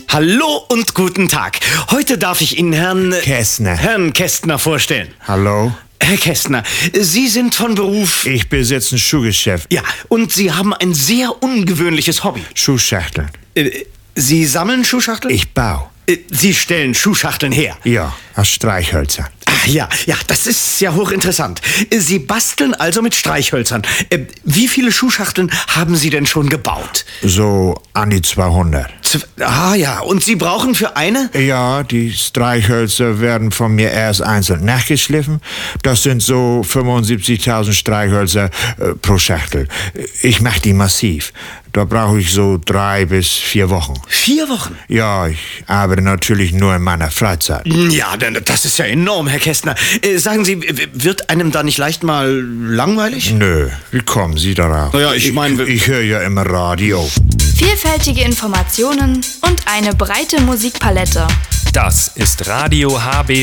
Hallo und guten Tag. Heute darf ich Ihnen Herrn Kästner vorstellen. Hallo? Herr Kästner, Sie sind von Beruf... Ich besitze ein Schuhgeschäft. Ja, und Sie haben ein sehr ungewöhnliches Hobby. Schuhschachteln. Sie sammeln Schuhschachteln? Ich baue. Sie stellen Schuhschachteln her? Ja, aus Streichhölzern. Ach ja, das ist ja hochinteressant. Sie basteln also mit Streichhölzern. Wie viele Schuhschachteln haben Sie denn schon gebaut? So an die 200. Und Sie brauchen für eine? Ja, die Streichhölzer werden von mir erst einzeln nachgeschliffen. Das sind so 75.000 Streichhölzer pro Schachtel. Ich mache die massiv. Da brauche ich so 3 bis 4 Wochen. 4 Wochen? Ja, ich arbeite natürlich nur in meiner Freizeit. Ja, das ist ja enorm, Herr Kästner. Sagen Sie, wird einem da nicht leicht mal langweilig? Nö, wie kommen Sie darauf? Naja, ich meine... Ich höre ja immer Radio. Vielfältige Informationen und eine breite Musikpalette. Das ist Radio HB